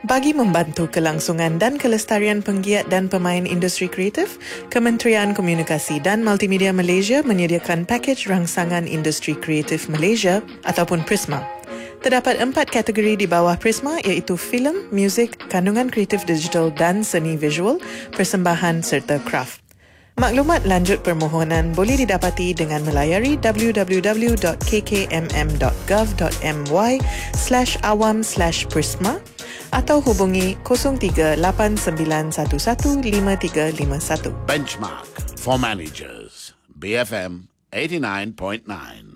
Bagi membantu kelangsungan dan kelestarian penggiat dan pemain industri kreatif, Kementerian Komunikasi dan Multimedia Malaysia menyediakan pakej rangsangan industri kreatif Malaysia ataupun Prisma. Terdapat 4 kategori di bawah Prisma iaitu filem, muzik, kandungan kreatif digital dan seni visual, persembahan serta kraft. Maklumat lanjut permohonan boleh didapati dengan melayari www.kkmm.gov.my/awam/prisma atau hubungi 03-8911-5351. Benchmark for managers. BFM 89.9.